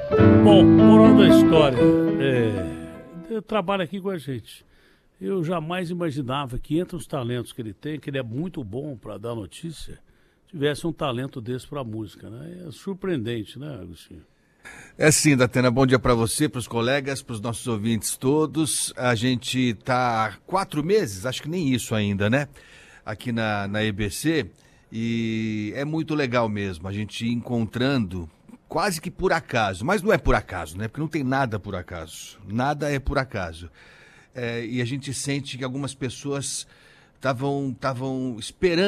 Bom, moral da história, trabalha aqui com a gente. Eu jamais imaginava que entre os talentos que ele tem, que ele é muito bom para dar notícia, tivesse um talento desse para música, né? É surpreendente, né, Agostinho? É sim, Datena, bom dia para você, para os colegas, para os nossos ouvintes todos. A gente tá há 4 meses, acho que nem isso ainda, né? Aqui na EBC, e é muito legal mesmo, a gente ir encontrando quase que por acaso, mas não é por acaso, né? Porque não tem nada por acaso, nada é por acaso. E a gente sente que algumas pessoas estavam esperando